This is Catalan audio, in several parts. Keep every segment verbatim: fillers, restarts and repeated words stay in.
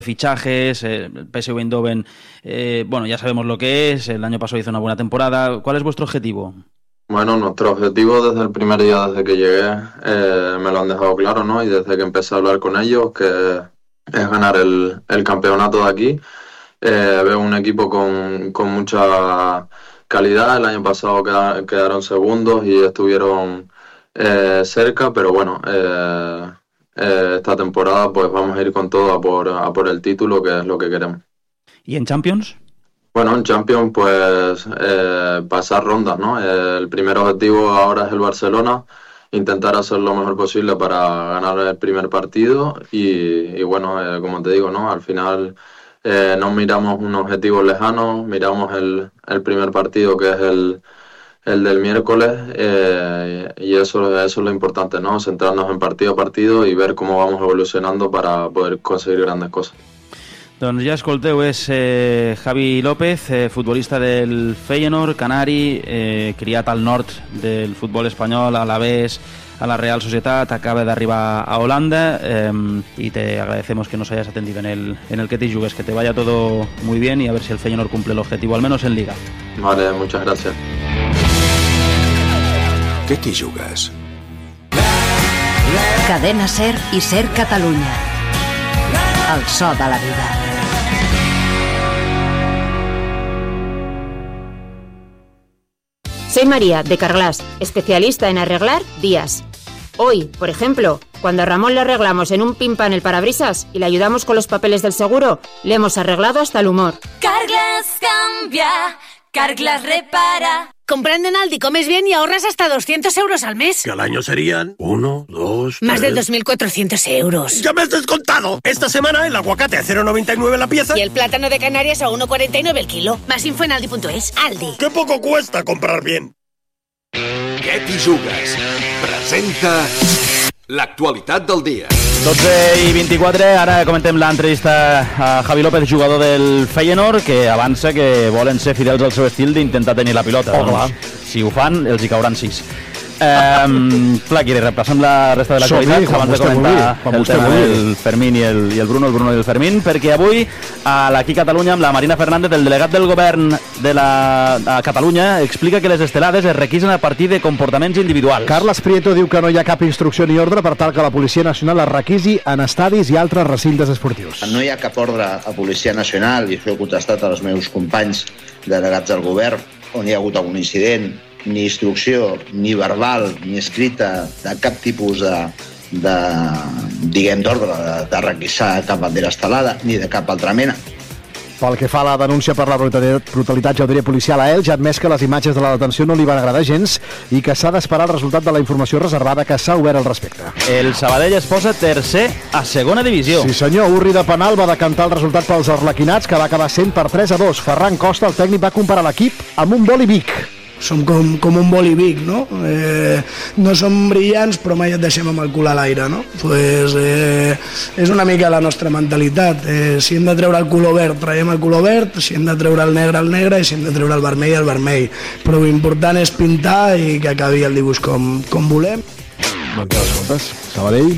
fichajes, eh, el P S V Eindhoven, eh, bueno, ya sabemos lo que es, el año pasado hizo una buena temporada. ¿Cuál es vuestro objetivo? Bueno, nuestro objetivo desde el primer día, desde que llegué, eh, me lo han dejado claro, ¿no? Y desde que empecé a hablar con ellos, que es ganar el, el campeonato de aquí. Eh, veo un equipo con, con mucha calidad. El año pasado queda, quedaron segundos y estuvieron eh, cerca, pero bueno, eh, eh, esta temporada pues vamos a ir con todo a por, a por el título, que es lo que queremos. ¿Y en Champions? Bueno, en Champions, pues eh, pasar rondas, ¿no? El primer objetivo ahora es el Barcelona, intentar hacer lo mejor posible para ganar el primer partido y, y bueno, eh, como te digo, ¿no? Al final eh, no miramos un objetivo lejano, miramos el, el primer partido, que es el, el del miércoles, eh, y eso, eso es lo importante, ¿no? Centrarnos en partido a partido y ver cómo vamos evolucionando para poder conseguir grandes cosas. Doncs ja escolteu, és eh, Javi López, eh, futbolista del Feyenoord, canari, eh, criat al nord del futbol espanyol, a l'Alavés, a la Real Sociedad, acaba de arribar a Holanda eh, y te agradecemos que nos hayas atendido en el, en el que te jugues, que te vaya todo muy bien y a ver si el Feyenoord cumple el objetivo, al menos en Liga. Vale, muchas gracias. ¿Qué te jugues? Cadena SER i SER Catalunya. El so de la vida. Soy María, de Carglass, especialista en arreglar días. Hoy, por ejemplo, cuando a Ramón le arreglamos en un pin pan el parabrisas y le ayudamos con los papeles del seguro, le hemos arreglado hasta el humor. Carglass cambia, Carglass repara. Comprando en Aldi comes bien y ahorras hasta doscientos euros al mes. Que al año serían uno, dos, Más tres... de dos mil cuatrocientos euros. ¡Ya me has descontado! Esta semana el aguacate a cero coma noventa y nueve la pieza. Y el plátano de Canarias a uno coma cuarenta y nueve el kilo. Más info en aldi punto es. Aldi. ¡Qué poco cuesta comprar bien! Què t'hi jugues? Presenta l'actualitat del dia. dotze i vint-i-quatre, ara comentem l'entrevista a Javi López, jugador del Feyenoord, que avança que volen ser fidels al seu estil d'intentar tenir la pilota. Oh, doncs, si ho fan, els hi cauran sis. Um, Flaquiri, repassem la resta de l'actualitat abans de comentar el tema del Fermín i el, i el Bruno, el Bruno i el Fermín, perquè avui aquí a Catalunya amb la Marina Fernández, el delegat del govern de la, a Catalunya, explica que les estelades es requisen a partir de comportaments individuals. Carles Prieto diu que no hi ha cap instrucció ni ordre per tal que la Policia Nacional es requisi en estadis i altres recintes esportius. No hi ha cap ordre a Policia Nacional, i això he contestat als meus companys delegats del govern, on hi ha hagut algun incident, ni instrucció, ni verbal, ni escrita, de cap tipus de, de diguem, d'ordre de, de requisar cap bandera estelada, ni de cap altra mena. Pel que fa a la denúncia per la brutalitat, brutalitat ja ho diria, policial a Elx, ha admès que les imatges de la detenció no li van agradar gens i que s'ha d'esperar el resultat de la informació reservada que s'ha obert al respecte. El Sabadell es posa tercer a segona divisió. Sí senyor, Urri de penal va decantar el resultat pels arlequinats, que va acabar sent per tres a dos. Ferran Costa, el tècnic, va comparar l'equip amb un boli Vic. Som com, com un boli Vic, no? Eh, no som brillants, però mai et deixem amb el cul a l'aire, no? Pues, eh, és una mica la nostra mentalitat. Eh, si hem de treure el color verd, traiem el color verd, si hem de treure el negre, el negre, i si hem de treure el vermell, el vermell. Però l'important és pintar i que acabi el dibuix com, com volem. Doncs ja escoltes, Sabadell...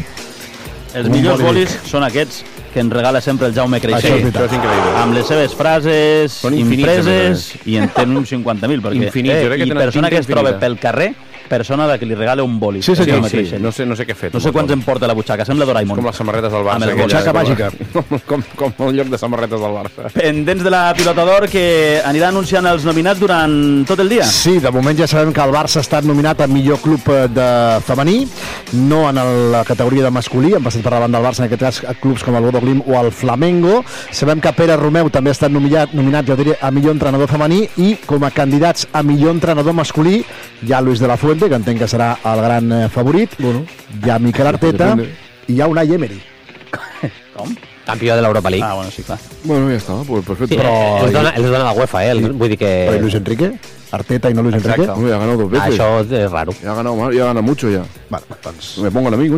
Els millors bolis són aquests que ens regala sempre el Jaume Creixell. Això és, això és increïble. Amb les seves frases impreses i en tenen uns cinquanta mil, perquè Infinits, eh, i persona que es troba pel carrer, persona de que li regala un boli. Sí, sí, sí, sí. No, sé, no sé què he fet. No sé quants em porta la butxaca, sembla Doraemon. Com les samarretes del Barça. Amb el butxaca màgica. Com, com, com el lloc de samarretes del Barça. Pendents de la pilota d'or, que anirà anunciant els nominats durant tot el dia. Sí, de moment ja sabem que el Barça ha estat nominat a millor club de femení, no en la categoria de masculí, han passat per davant del Barça, en aquest cas clubs com el Bodo Glimt o el Flamengo. Sabem que Pere Romeu també ha estat nominat, nominat jo diria, a millor entrenador femení, i com a candidats a millor entrenador masculí hi ha Luis de la Fuente, que entenc que serà el gran favorit, bueno, hi ha Mikel Arteta i hi ha Unai Emery. Com? Campió de l'Europa League. Ah, bueno, sí, clar. Bueno, ja està, pues perfecto. Sí, però... Els dona, els dona la UEFA, eh? Vull dir que... Però Luis Enrique? Arteta y no Luis Enrique. Uy, ha ganado dos veces. Ah, eso es raro. Ya ha ganado más, ya gana mucho ya. Vale, pues... Me pongan a mí, coño.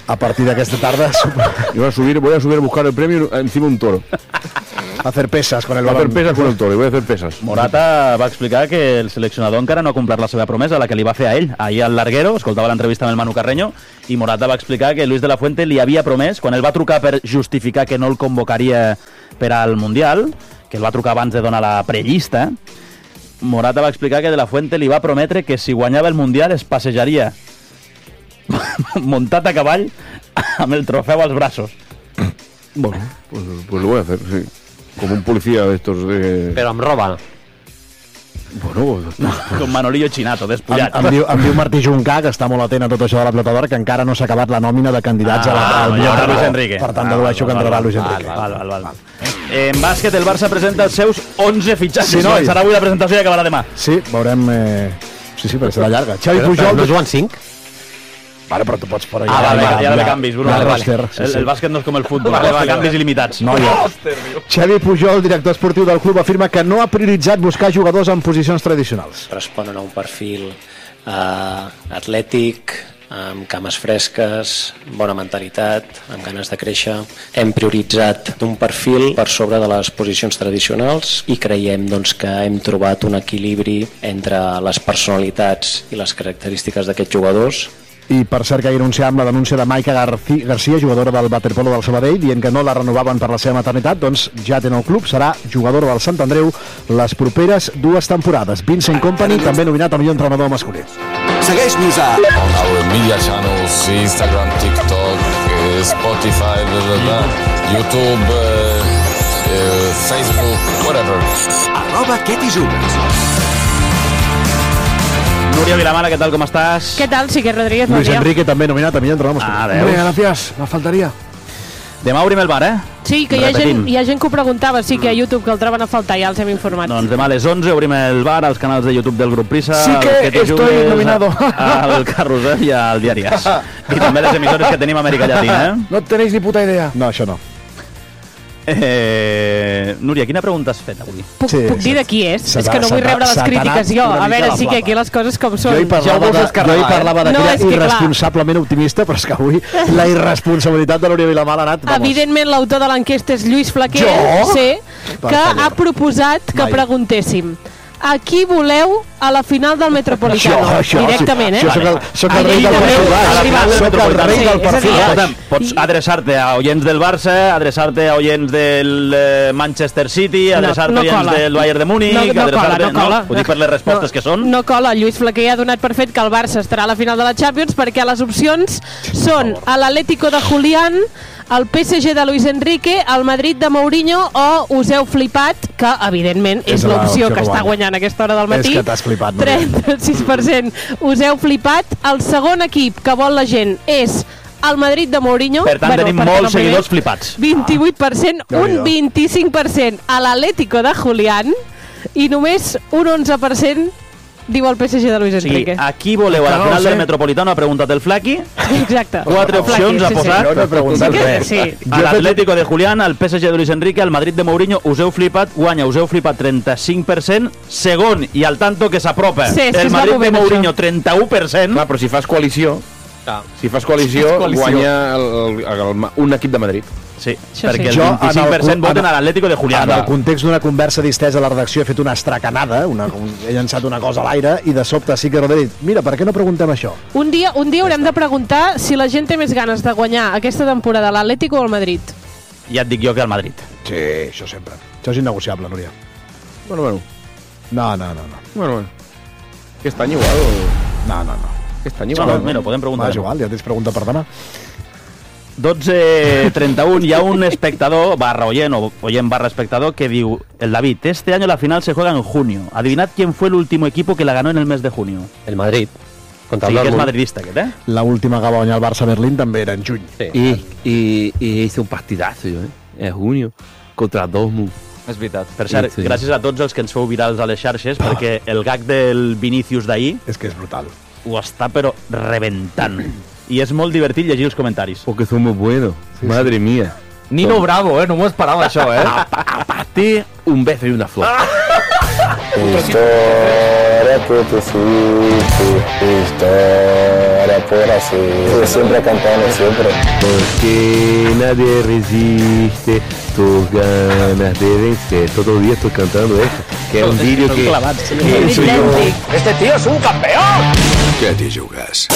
a partir d'aquesta tarda y voy a subir, voy a subir a buscar el premio encima de un toro. A hacer pesas con el Voy a balón. hacer pesas con el toro, y voy a hacer pesas. Morata va explicar que el seleccionador encara no ha complert la seva promesa, la que li va fer a ell. Ahir al Larguero, escoltava l'entrevista amb el Manu Carreño, i Morata va explicar que Luis de la Fuente li havia promès, quan ell va trucar per justificar que no el convocaria per al Mundial, que el va trucar abans de donar la prellista, Morata va explicar que de la Fuente li va prometre que si guanyava el Mundial es passejaria muntat a cavall amb el trofeu als braços. Bueno, pues, pues lo voy a hacer, sí. Como un policía de estos de... Però amb roba. Bueno, no, com Manolillo Chinato, despullat. Em, em, diu, em diu Martí Juncà, que està molt atent a tot això de la Plata d'Or, que encara no s'ha acabat la nòmina de candidats ah, a la, al ja Luis Enrique. Per tant, dedueixo que entrarà Luis Enrique. Val, val, val, val. En bàsquet, el Barça presenta els seus onze fitxatges. Sí, no, serà avui la presentació i acabarà demà. Sí, veurem... Eh... Sí, sí, perquè serà llarga. Xavi Pujol... No juguen cinc? Vale, però tu pots por Ah, vale, ja, ja, ja canvis, Bruno. Ja, Vale, roster, sí, el, sí. el bàsquet no és com el futbol, Vale, vale, vale, canvis vale. il·limitats. No, ja. Xavi Pujol, director esportiu del club, afirma que no ha prioritzat buscar jugadors en posicions tradicionals. Responen a un perfil eh, atlètic, amb cames fresques, bona mentalitat, amb ganes de créixer. Hem prioritzat un perfil per sobre de les posicions tradicionals i creiem doncs, que hem trobat un equilibri entre les personalitats i les característiques d'aquests jugadors. I per cert que ahir anunciàvem la denúncia de Maica Garci- Garcia, jugadora del waterpolo del Sabadell, dient que no la renovaven per la seva maternitat, doncs ja té nou club, serà jugadora del Sant Andreu les properes dues temporades. Vincent Kompany, també nominat a millor entrenador masculí. Segueix-nos a on our media channels, Instagram, TikTok, eh, Spotify, bla, bla, bla, YouTube, eh, eh, Facebook, whatever. Arroba Què t'hi jugues. Núria Vilamala, què tal, com estàs? ¿Qué tal, Sique Rodríguez? Bon Luis dia. Enrique també nominat a millor entrenador masculí. Ah, veus? Hombre, gracias, me faltaria. Demà obrim el bar, eh? Sí, que hi ha, Repetim. gent, hi ha gent que ho preguntava, sí que a YouTube que el troben a faltar, ja els hem informat. Doncs demà a les onze obrim el bar als canals de YouTube del Grup Prisa. Sí que al Què t'hi estoy jugues, nominado. Al Carrusel i al Diari As. I també les emissores que tenim a Amèrica Llatina, eh? No tenéis ni puta idea. No, això no. Eh, Núria, quina pregunta has fet avui? Puc, sí, puc dir de qui és? se És que no vull t'ha- rebre les se t'ha crítiques jo. anat una A mica veure, la sí que flama. aquí les coses com són. Jo hi parlava, de, jo hi parlava de no, que és era que, clar, irresponsablement optimista, però és que avui la irresponsabilitat de Núria Vilamala ha anat... Vamos. evidentment l'autor de l'enquesta és Lluís Flaquer, Jo? sí, Per que favor. ha proposat que Mai. preguntéssim a qui voleu a la final del Metropolitano? Això, això, Directament, eh? això, soc el, soc el rei del Directament, perfil a la final baix. del Soc el Metropolitano. rei del Sí, és a perfil dir, baix. Escolta'm, pots adreçar-te a oients del Barça, adreçar-te a oients del eh, Manchester City, No, adreçar-te no a oients cola. del Bayern de Múnich, No, no adreçar-te... cola, no cola. Ho dic per les respostes que són. No cola, Lluís Flaquer ha donat per fet que el Barça estarà a la final de la Champions perquè les opcions són a l'Atlético de Julián, el P S G de Luis Enrique, el Madrid de Mourinho o us heu flipat, que evidentment és, És la l'opció opció que que està guanya. guanyant a aquesta hora del matí. És que t'has flipat, Núria. trenta-sis per cent us heu flipat. El segon equip que vol la gent és el Madrid de Mourinho. Per tant, tenim perquè molts no primer. seguidors flipats. vint-i-vuit per cent, Déu-n'hi-do. un vint-i-cinc per cent a l'Atlético de Julián i només un onze per cent diu el P S G de Luis O sigui, Enrique. a qui voleu a la No ho final sé. del Metropolitano, ha preguntat el Flaqui. Exacte. Quatre opcions ha sí, sí. posat. Jo no he preguntat Sí que- res. sí. A l'Atlético de Julián, al P S G de Luis Enrique, al Madrid de Mourinho, us heu flipat, guanya, us heu flipat trenta-cinc per cent, segon, i al tanto que s'apropa, Sí, és que el es va Madrid de movent, Mourinho, això. trenta-u per cent. Clar, però si fas coalició, si fas coalició, Si fas coalició. guanya el, el, el, un equip de Madrid. Sí, Això perquè sí. el vint-i-cinc per cent en voten el- a l'Atlético de Julián. En el context d'una conversa distesa a la redacció he fet una estracanada, una, he llançat una cosa a l'aire i de sobte sí que he dit, mira, per què no preguntem això? Un dia, un dia haurem de preguntar si la gent té més ganes de guanyar aquesta temporada l'Atlético o el Madrid. Ja et dic jo que al Madrid. Sí, això sempre. Això és innegociable, Núria. Bueno, bueno. No, no, no. no. Bueno, bueno. Aquest any igual... No, no, no. Aquest any No, igual... no, mira, podem preguntar. Va, és igual, ja tens pregunta per demà. dotze treinta y uno, hi ha un espectador, barra oyen o oyen barra espectador, que diu, el David, este año la final se juega en junio. Adivinad quién fue el último equipo que la ganó en el mes de junio. El Madrid. Contra Sí, el que és Dortmund. madridista, aquest, eh? La última que va guanyar el Barça a Berlín també era en juny. Sí. Y, y, y hice un partidazo yo, ¿eh? En junio, contra Dortmund. És veritat. Per cert, Sí, sí. gràcies a tots els que ens feu virals a les xarxes, perquè el gag del Vinícius d'ahir És que és brutal. ho està, però, reventant. I és molt divertit llegir els comentaris. Porque somos buenos. Madre mía. Nino Bravo, eh? No m'ho esperava, això, eh? A partir un beso y una flor. Historia que te hiciste historia por así, siempre campeones, siempre. Porque nadie resiste tus ganas de vencer. Todo el día estoy cantando esto, que es un vídeo que... que soy yo. Este tío es un campeón. Què t'hi jugues?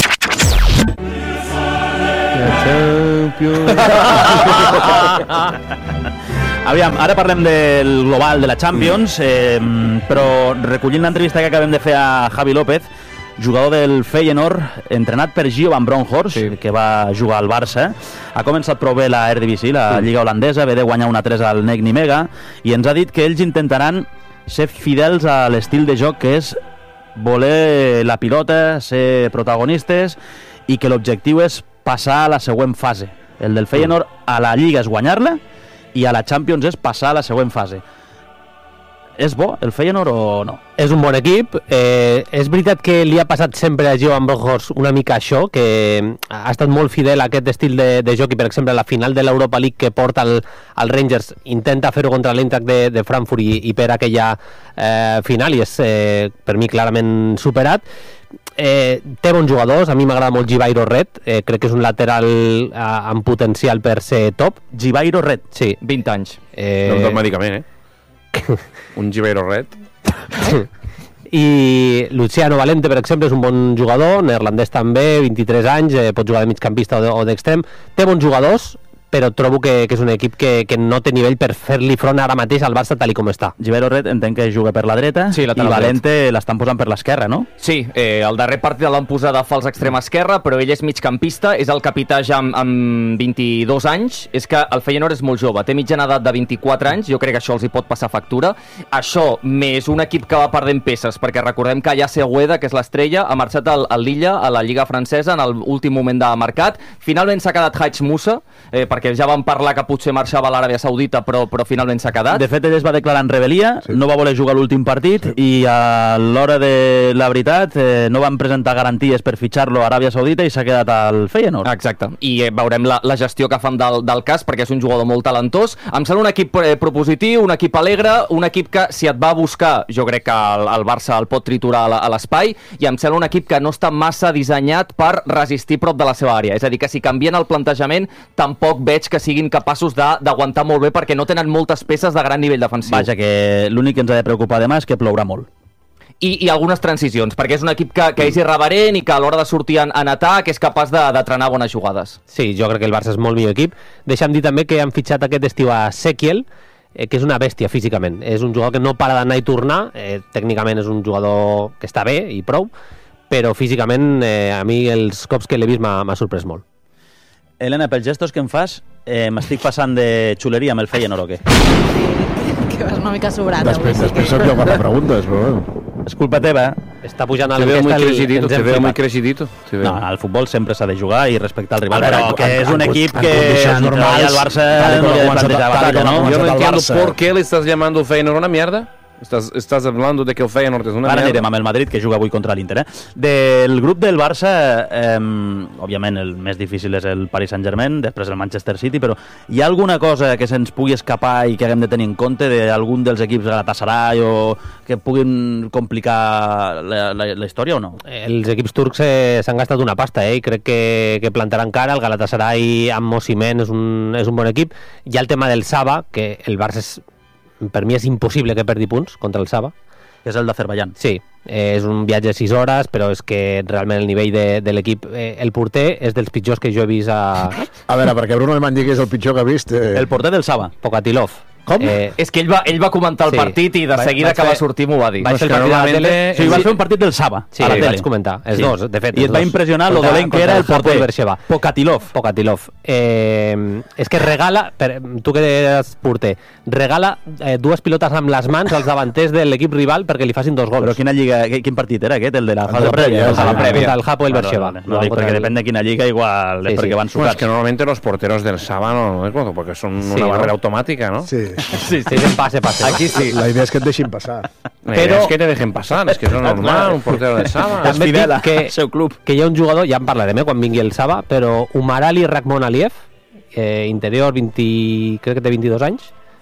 Aviam, ara parlem del global de la Champions, eh, però recollint l'entrevista que acabem de fer a Javi López, jugador del Feyenoord, entrenat per Gio van Bronckhorst, sí. que va jugar al Barça, ha començat prou bé la Eredivisie, la sí. Lliga holandesa, ve de guanyar una tres al Nek Nimega, i ens ha dit que ells intentaran ser fidels a l'estil de joc que és voler la pilota, ser protagonistes, i que l'objectiu és passar a la següent fase. El del Feyenoord a la Lliga és guanyar-la i a la Champions és passar a la següent fase. És bo el Feyenoord o no? És un bon equip. Eh, és veritat que li ha passat sempre a Gio van Bronckhorst una mica això, que ha estat molt fidel a aquest estil de, de joc i, per exemple, la final de l'Europa League que porta el, el Rangers intenta fer-ho contra l'Eintracht de, de Frankfurt i, i per aquella eh, final, i és eh, per mi clarament superat. Eh, té bons jugadors, a mi m'agrada molt Givairo Red, eh, crec que és un lateral eh, amb potencial per ser top. Givairo Red? Sí. vint anys. Eh... No em dol medicament, eh? Un Givairo Red. I Luciano Valente, per exemple, és un bon jugador, neerlandès també, vint-i-tres anys, eh, pot jugar de migcampista o d'extrem. Té bons jugadors, però trobo que, que és un equip que, que no té nivell per fer-li front ara mateix al Barça tal i com està. Givairo Red entenc que juga per la dreta, sí, i Valente l'estan posant per l'esquerra, no? Sí, eh, el darrer partit l'han posat a fals extrem esquerra, però ell és migcampista, és el capità ja amb, amb vint-i-dos anys, és que el Feyenoord és molt jove, té mitjana edat de vint-i-quatre anys, jo crec que això els hi pot passar factura. Això, més un equip que va perdent peces, perquè recordem que Yace Gueda, que és l'estrella, ha marxat al, al Lilla, a la Lliga francesa, en l'últim moment de mercat. Finalment s'ha quedat Hadj Moussa, eh, perquè ja vam parlar que potser marxava a l'Aràbia Saudita, però, però finalment s'ha quedat. De fet, ell es va declarar en rebel·lia, sí. no va voler jugar l'últim partit, sí. i a l'hora de la veritat eh, no van presentar garanties per fitxar-lo a Aràbia Saudita i s'ha quedat al Feyenoord. Exacte, i eh, veurem la, la gestió que fan del, del cas, perquè és un jugador molt talentós. Em sembla un equip eh, propositiu, un equip alegre, un equip que, si et va a buscar, jo crec que el, el Barça el pot triturar a l'espai, i em sembla un equip que no està massa dissenyat per resistir prop de la seva àrea. És a dir, que si canvien el plantejament, tampoc veig que siguin capaços d'aguantar molt bé, perquè no tenen moltes peces de gran nivell defensiu. Vaja, que l'únic que ens ha de preocupar demà és que plourà molt. I, i algunes transicions, perquè és un equip que, que és irreverent i que a l'hora de sortir en, en atac és capaç de, de trenar bones jugades. Sí, jo crec que el Barça és molt millor equip. Deixa'm dir també que han fitxat aquest estiu a Sekiel, eh, que és una bèstia físicament. És un jugador que no para d'anar i tornar, eh, tècnicament és un jugador que està bé i prou, però físicament eh, a mi els cops que l'he vist m'ha sorprès molt. Helena, pels gestos que em fas, eh, m'estic passant de xuleria amb el Feyenoord o què? Que vas una mica sobrat. Després, avui, després sí. soc jo per la preguntes, però bueno. És culpa teva, eh? Està pujant al te veo muy crecidito, te veo muy crecidito. No, al futbol sempre s'ha de jugar i respectar el rival, veure, però que en, és un en, equip en, que en normals, el Barça vale, no li ha de plantejar batalla, ¿no? Yo no entiendo Barça. por qué le estás llamando al Feyenoord una mierda. Estás, estás hablando de que el Feyenoord és una Ara mierda. anirem amb el Madrid, que juga avui contra l'Inter. Eh? Del grup del Barça, eh, òbviament el més difícil és el Paris Saint-Germain, després el Manchester City, però hi ha alguna cosa que se'ns pugui escapar i que haguem de tenir en compte d'algun dels equips Galatasaray o que puguin complicar la, la, la història o no? Els equips turcs eh, s'han gastat una pasta, eh? I crec que, que plantaran cara. El Galatasaray amb Osimhen és un, és un bon equip. Hi ha el tema del Saba, que el Barça és, per mi és impossible que perdi punts contra el Saba. És el d'Azerbaiyán. Sí, eh, és un viatge de sis hores, però és que realment el nivell de, de l'equip... Eh, el porter és dels pitjors que jo he vist a... A veure, perquè Bruno Alemany digui que és el pitjor que ha vist... Eh... El porter del Saba. Pokatilov. Com? Eh, és que ell va, ell va comentar el sí. partit i de Va, seguida que va sortir m'ho va dir. Vaig fer el partit a la tele... Sí, vas fer un partit del Saba, sí, a la tele. vaig comentar, els sí. dos, de fet. I et va impressionar lo dolent que era el porter. Pokatilov. Pokatilov. Eh, és que regala, per, tu que eres porter, regala eh, dues pilotes amb les mans als davanters de l'equip rival perquè li facin dos gols. Però quina lliga, quin partit era aquest? El de la fase prèvia. La prèvia. El Hapoel Beersheva. No, no, perquè depèn de quina lliga, igual és perquè van Bueno, sucats. es que normalmente los porteros del Saba no, es bueno, porque son una barrera automática, ¿no? Sí. Sí, sí, pase, pase. Aquí sí. La idea es que et deixin passar. Pero es que te dejen pasar, es que eso es normal, un portero del Saba. També et dic que, seu club. que hi ha un jugador, ja en parlarem eh, quan vingui el Saba, però Umar Ali Rakhmonaliev, eh, interior, vint, crec que té vint-i-dos anys,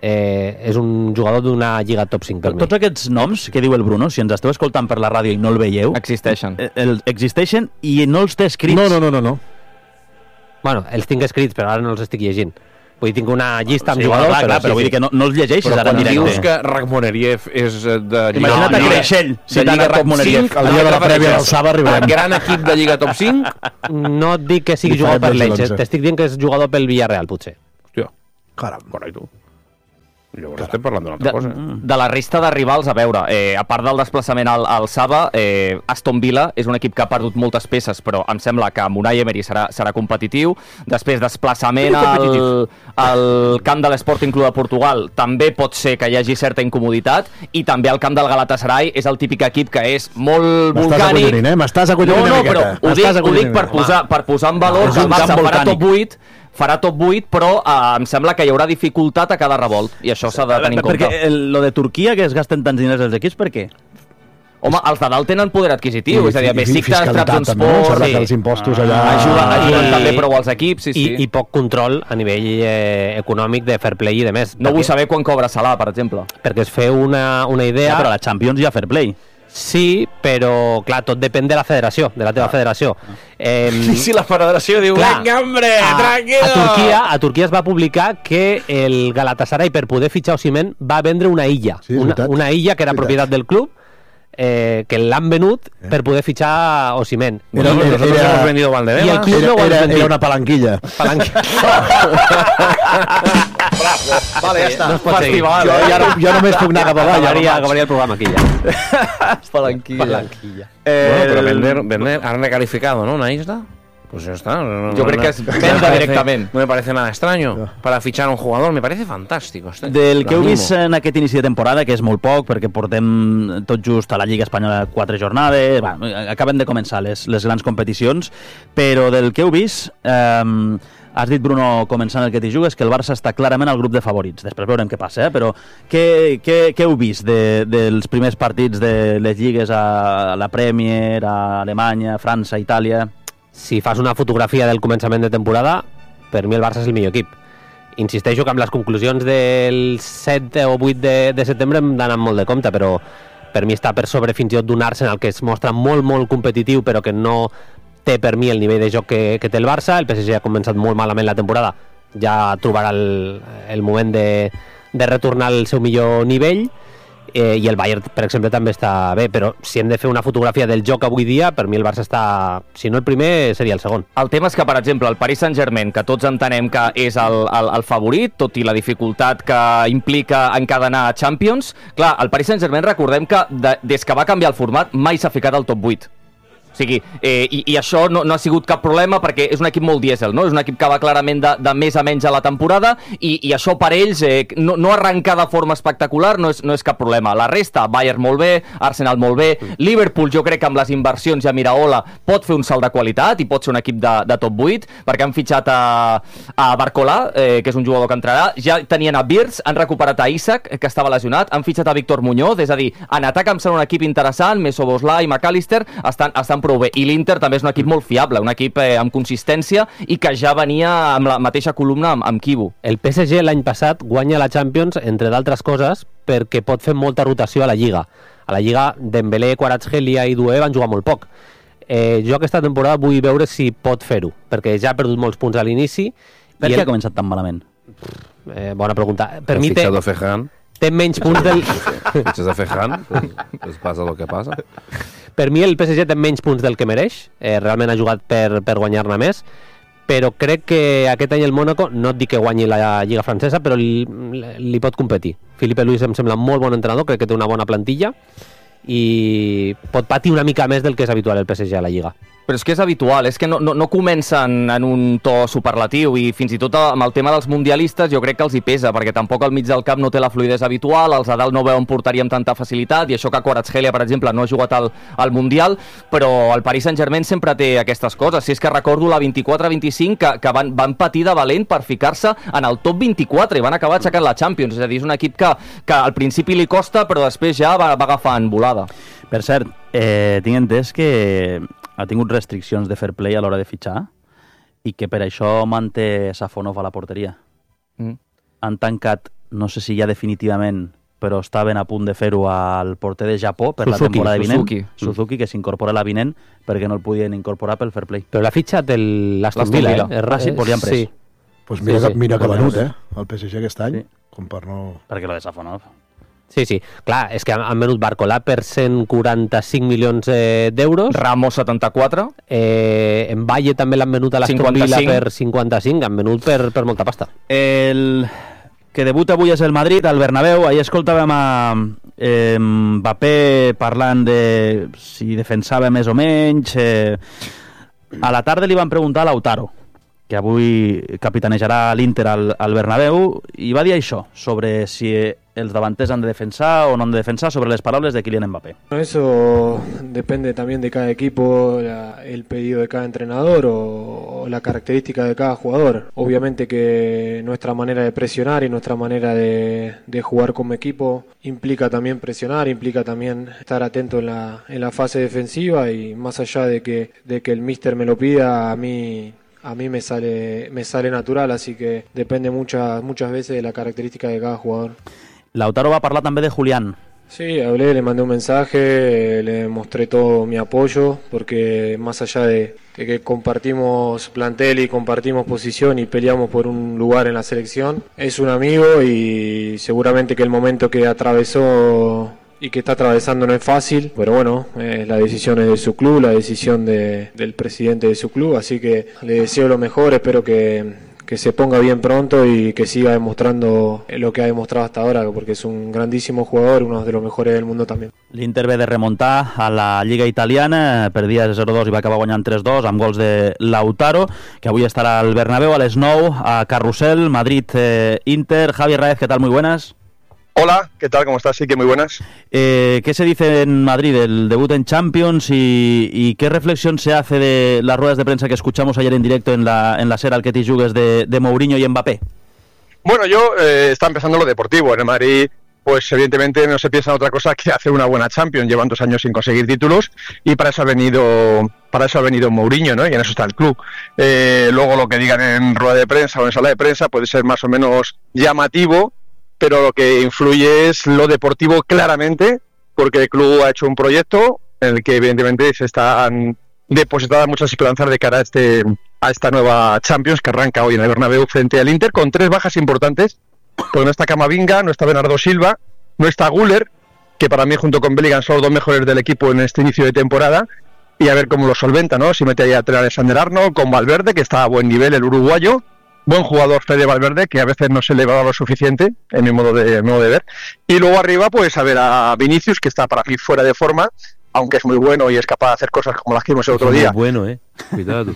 eh, és un jugador d'una lliga top cinc per mi. Tots aquests noms que diu el Bruno, si ens esteu escoltant per la ràdio i no el veieu... Existeixen. El, el, existeixen i no els té escrits. No, no, no, no. no. Bueno, els tinc escrits, però ara no els estic llegint. Vull dir, tinc una llista amb sí, jugadors, clar, clar, però, però, vull dir que no, no els llegeixes ara en directe. Però quan dius que Rakhmoneriev és de lliga... Imagina't a Creixell, de lliga top cinc, el dia de la prèvia del Saba arribarem. Gran equip de lliga top cinc? No et dic que sigui jugador per l'Elche, t'estic dient que és jugador pel Villarreal, potser. Hòstia, caram. Correcte. Llavors estem parlant d'una altra De, cosa. de la resta de rivals, a veure, eh, a part del desplaçament al, al Saba, eh, Aston Villa és un equip que ha perdut moltes peces, però em sembla que Unai Emery serà, serà competitiu. Després, desplaçament al, al camp de l'Sporting Club de Portugal, també pot ser que hi hagi certa incomoditat, i també al camp del Galatasaray és el típic equip que és molt volcànic. M'estàs acollonint, eh? M'estàs acollonint no, no, una miqueta. però ho dic, ho dic per, posar, per posar en valor que el Barça farà top vuit, farà top vuit, però eh, em sembla que hi haurà dificultat a cada revolt, i això s'ha de tenir en compte. Perquè el, lo de Turquia, que es gasten tants diners els equips, per què? Home, els de dalt tenen poder adquisitiu, I, és a dir, Besiktas, Trabzonspor... Sí. Els impostos allà... Ajuden, ajuden I, també prou als equips, sí, sí. I, I poc control a nivell eh, econòmic de fair play i de més. No perquè, vull saber quan cobra Salah, per exemple. Perquè es feu una, una idea... Ja, però a la Champions hi ha fair play. Sí, però, clar, tot depèn de la federació, de la teva ah. federació. Eh, I si la federació diu, clar, venga, hombre, a, tranquilo! A Turquia, a Turquia es va publicar que el Galatasaray, per poder fitxar Osimhen, va vendre una illa. Sí, una, una illa que era propietat del club, eh, que l'han venut eh. per poder fitxar Osimhen. Era, era, Nosotros era, hemos vendido Valdebebas. Y el club era, no era, era una palanquilla. Palanquilla. Vale, ja està. No es pot seguir. Festival. Jo, ja, no, jo només puc anar cap avall. Acabaria, acabaria el programa aquí ja. Palanquilla. Palanquilla. Eh, Bueno, pero vender, vender, han recalificado, ¿no? Una isla. Pues ya está. No, Yo no, creo no, que es no venda me parece- directamente. No me parece nada extraño para fichar a un jugador. Me parece fantástico. Este, Del que heu Lo vist animo. en aquest inici de temporada, que és molt poc, perquè portem tot just a la Lliga Espanyola quatre jornades, bueno, acaben de començar les, les grans competicions, però del que heu vist, eh, has dit, Bruno, començant el que t'hi jugues, que el Barça està clarament al grup de favorits. Després veurem què passa, eh? Però què, què, què heu vist de, dels primers partits de les lligues a la Premier, a Alemanya, França, Itàlia? Si fas una fotografia del començament de temporada, per mi el Barça és el millor equip. Insisteixo que amb les conclusions del set o vuit de, de setembre hem d'anar molt de compte, però per mi està per sobre fins i tot d'un Arsenal que es mostra molt, molt competitiu, però que no té per mi el nivell de joc que, que té el Barça. El P S G ha començat molt malament la temporada, ja trobarà el, el moment de, de retornar al seu millor nivell. Eh, i el Bayern, per exemple, també està bé, però si hem de fer una fotografia del joc avui dia, per mi el Barça està, si no el primer, seria el segon. El tema és que, per exemple, el Paris Saint-Germain, que tots entenem que és el, el, el favorit, tot i la dificultat que implica encadenar a Champions, clar, el Paris Saint-Germain, recordem que de, des que va canviar el format mai s'ha ficat al top vuit. O sigui, eh, i, i això no, no ha sigut cap problema perquè és un equip molt dièsel, no? És un equip que va clarament de, de més a menys a la temporada i, i això per ells, eh, no, no arrencar de forma espectacular no és, no és cap problema. La resta, Bayern molt bé, Arsenal molt bé, Liverpool jo crec que amb les inversions i a Miraola pot fer un salt de qualitat i pot ser un equip de, de top vuit, perquè han fitxat a, a Barcola, eh, que és un jugador que entrarà, ja tenien a Birz, han recuperat a Isaac, que estava lesionat, han fitxat a Víctor Muñoz, és a dir, en atac em sembla un equip interessant, Mesoboslà i McAllister estan, estan prou bé, i l'Inter també és un equip molt fiable, un equip eh, amb consistència i que ja venia amb la mateixa columna amb, amb Kibu. El P S G l'any passat guanya la Champions, entre d'altres coses, perquè pot fer molta rotació a la Lliga. A la Lliga, Dembélé, Kvaratskhelia i Doué van jugar molt poc. Eh, jo aquesta temporada vull veure si pot fer-ho, perquè ja ha perdut molts punts a l'inici. Per què el... ha començat tan malament? Eh, bona pregunta. Per ¿Has mi té, fichado a Fejan? té menys punts del... Fichas a Fejan, pues, pues pasa lo que pasa. Per mi el P S G té menys punts del que mereix, eh, realment ha jugat per, per guanyar-ne més, però crec que aquest any el Mónaco, no et dic que guanyi la Lliga francesa, però li, li pot competir. Filipe Luis em sembla molt bon entrenador, crec que té una bona plantilla i pot patir una mica més del que és habitual el P S G a la Lliga. Però és que és habitual, és que no, no, no comencen en un to superlatiu i fins i tot amb el tema dels mundialistes jo crec que els hi pesa, perquè tampoc al mig del camp no té la fluidesa habitual, els a dalt no veuen porteria amb tanta facilitat i això que Kvaratskhelia, per exemple, no ha jugat al, al Mundial, però el Paris Saint-Germain sempre té aquestes coses. Si és que recordo la vint-i-quatre vint-i-cinc que, que van, van patir de valent per ficar-se en el top vint-i-quatre i van acabar aixecant la Champions, és a dir, és un equip que, que al principi li costa però després ja va, va agafant volada. Per cert, eh, tinc entès que ha tingut restriccions de fair play a l'hora de fitxar i que per això manté Safonov a la porteria. Mm. Han tancat no sé si ja definitivament, però estaven a punt de fer-ho al porter de Japó per Suzuki, la temporada vinent. Suzuki. Suzuki, que s'incorpora la vinent perquè no el podien incorporar pel fair play. Però l'ha fitxat l'Aston Villa, eh? Ah, sí, pues li han pres. Sí. Pues mira, Sí, que, sí. mira que Pues venut, no eh? sé. El P S G aquest any, Sí. com per no... Perquè lo de Safonov. Sí, sí. Clar, és que han, han venut Barcolà per cent quaranta-cinc milions eh, d'euros. Ramos setanta-quatre. Eh, en Valle també l'han venut a l'Aston cinquanta-cinc. Villa per cinquanta-cinc. Han venut per, per molta pasta. El que debuta avui és el Madrid, al Bernabéu. Ahir escoltàvem a eh, Mbappé parlant de si defensava més o menys. Eh, a la tarda li van preguntar a Lautaro, que avui capitanejarà l'Inter al, al Bernabéu, i va dir això, sobre si els davanters han de defensar o no han de defensar, sobre les paraules de Kylian Mbappé. Eso depende también de cada equipo, la- el pedido de cada entrenador o, o la característica de cada jugador. Obviamente que nuestra manera de presionar y nuestra manera de, de jugar como equipo implica también presionar, implica también estar atento en la, en la fase defensiva, y más allá de que, de que el míster me lo pida, a mí... A mí me sale, me sale natural, así que depende muchas, muchas veces de la característica de cada jugador. Lautaro va a parlar també de Julián. Sí, hablé, le mandé un mensaje, eh, le mostré todo mi apoyo, porque más allá de, de que compartimos plantel y compartimos posición y peleamos por un lugar en la selección, es un amigo y seguramente que el momento que atravesó y que está atravesando no es fácil, pero bueno, eh, la decisión es de su club, la decisión de, del presidente de su club, así que le deseo lo mejor, espero que, que se ponga bien pronto y que siga demostrando lo que ha demostrado hasta ahora, porque es un grandísimo jugador, uno de los mejores del mundo también. L'Inter ve de remuntar a la Lliga Italiana, perdia zero dos i va acabar guanyant tres dos amb gols de Lautaro, que avui estarà al Bernabéu a les nou, a Carrusel, Madrid-Inter. Eh, Javi Raez, ¿qué tal? Muy buenas. Hola, ¿qué tal? ¿Cómo estás? Sí, que muy buenas. Eh, ¿Qué se dice en Madrid del debut en Champions y, y qué reflexión se hace de las ruedas de prensa que escuchamos ayer en directo en la, en la SER al que te jugues de, de Mourinho y Mbappé? Bueno, yo eh, está empezando lo deportivo. En el Madrid, pues evidentemente no se piensa en otra cosa que hacer una buena Champions. Llevan dos años sin conseguir títulos y para eso ha venido para eso ha venido Mourinho, ¿no? Y en eso está el club. Eh, luego lo que digan en rueda de prensa o en sala de prensa puede ser más o menos llamativo, pero lo que influye es lo deportivo claramente, porque el club ha hecho un proyecto en el que evidentemente se están depositadas muchas esperanzas de cara a, este, a esta nueva Champions que arranca hoy en el Bernabéu frente al Inter, con tres bajas importantes, porque no está Camavinga, no está Bernardo Silva, no está Güler, que para mí junto con Bellingham son los dos mejores del equipo en este inicio de temporada, y a ver cómo lo solventa, ¿no? Si mete ahí a Alexander Arnold con Valverde, que está a buen nivel el uruguayo. Buen jugador Fede Valverde, que a veces no se le va lo suficiente, en mi modo de, mi modo de ver. Y luego arriba, pues a ver a Vinicius, que está para mí fuera de forma, aunque es muy bueno y es capaz de hacer cosas como las que vimos el otro es día. Muy bueno, eh. Cuidado.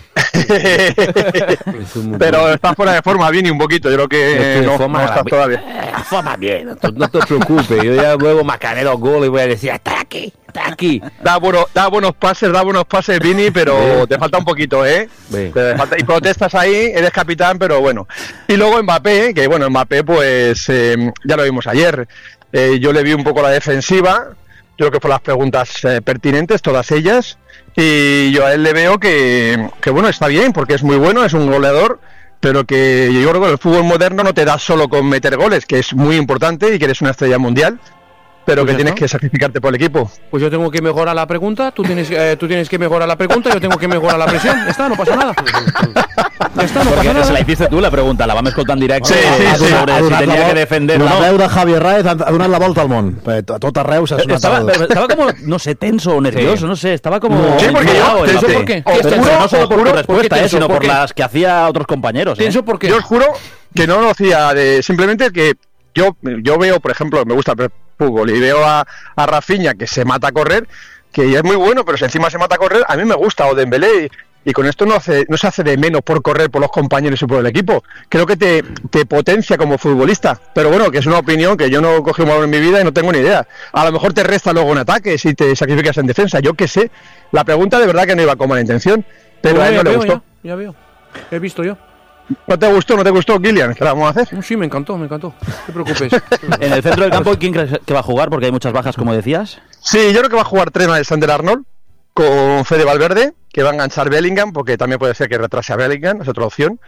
Pero bueno. Está fuera de forma, Vini, un poquito. Yo creo que no, no está todavía. La forma bien, no, no te preocupes. Yo ya luego marcaré los goles y voy a decir, está aquí, está aquí. Da, bueno, da buenos pases, da buenos pases, Vini, pero te falta un poquito, ¿eh? Te falta, y protestas ahí, eres capitán, pero bueno. Y luego Mbappé, que bueno, Mbappé, pues eh, ya lo vimos ayer. Eh, yo le vi un poco la defensiva. Yo creo que fueron las preguntas eh, pertinentes, todas ellas, y yo a él le veo que, que, bueno, está bien, porque es muy bueno, es un goleador, pero que yo creo que el fútbol moderno no te da solo con meter goles, que es muy importante y que eres una estrella mundial, pero Pues que ya tienes está. que sacrificarte por el equipo. Pues yo tengo que mejorar la pregunta, tú tienes, eh, tú tienes que mejorar la pregunta, yo tengo que mejorar la presión. Ya está, no pasa nada. Ya está, no Porque pasa nada. se la hiciste tú la pregunta, la vam escoltar en directe Sí, sí, sí. sobre Ha si donat tenia la que vol- defender o La no. veu de Javier Raez ha ha donat la volta al món. A tot arreu s'ha sonat Estaba, el... estaba como, no sé, tenso o nervioso, Sí. no sé, estaba como... No, sí, porque enfadado yo- el tenso Mbappé. ¿por qué? Pero- Os pero juro, no solo os por tu juro, ¿por qué respuesta, eh, tenso? sino ¿Por por qué? las que hacía otros compañeros. ¿eh? Yo os juro que no lo hacía de... Simplemente que yo, yo veo, por ejemplo, me gusta el fútbol y veo a, a Rafinha que se mata a correr, que es muy bueno, pero si encima se mata a correr, a mí me gusta, o Dembélé, y, y con esto no, hace, no se hace de menos por correr por los compañeros y por el equipo. Creo que te, te potencia como futbolista, pero bueno, que es una opinión que yo no cogí un valor en mi vida y no tengo ni idea. A lo mejor te resta luego en ataque si te sacrificas en defensa, yo qué sé. La pregunta de verdad que no iba con mala intención, pero a él ya no le veo, gustó. Ya, ya veo. He visto yo. ¿No te gustó, no te gustó, Kylian? ¿Qué la vamos a hacer? Sí, me encantó, me encantó. No te preocupes. En el centro del campo, ¿quién crees que va a jugar? Porque hay muchas bajas, como decías. Sí, yo creo que va a jugar Trent Alexander-Arnold. con Fede Valverde, que va a enganchar Bellingham, porque también puede ser que retrase a Bellingham, es otra opción.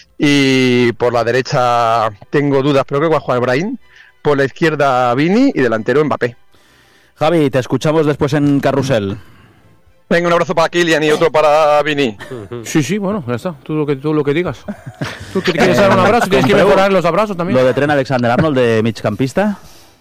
Y por la derecha tengo dudas, pero creo que va a jugar Brahim. Por la izquierda Vini y delantero Mbappé. Javi, te escuchamos después en Carrusel. Venga, un abrazo para Kylian y otro para Vini. Sí, sí, bueno, ya está. Tú lo que, tú lo que digas. Tú que quieres dar un abrazo, tienes que mejorar los abrazos también. Lo de Trent Alexander-Arnold de migcampista.